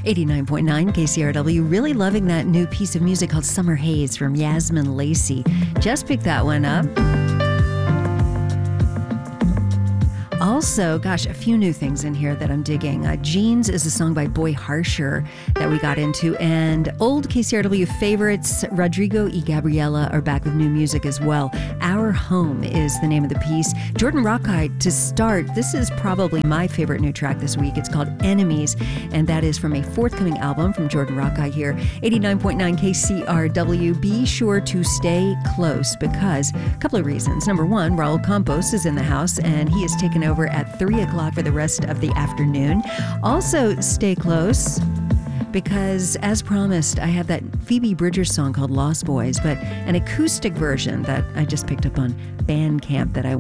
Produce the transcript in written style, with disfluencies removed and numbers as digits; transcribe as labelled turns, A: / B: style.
A: 89.9 KCRW. Really loving that new piece of music called Summer Haze from Yasmin Lacey. Just picked that one up. Also, gosh, a few new things in here that I'm digging. Jeans is a song by Boy Harsher that we got into, and old KCRW favorites, Rodrigo y Gabriela, are back with new music as well. Our Home is the name of the piece. Jordan Rakei to start. This is probably my favorite new track this week. It's called Enemies, and that is from a forthcoming album from Jordan Rakei here. 89.9 KCRW. Be sure to stay close because a couple of reasons. Number one, Raul Campos is in the house, and he is taken over at 3 o'clock for the rest of the afternoon. Also, stay close because, as promised, I have that Phoebe Bridgers song called Lost Boys, but an acoustic version that I just picked up on Bandcamp that I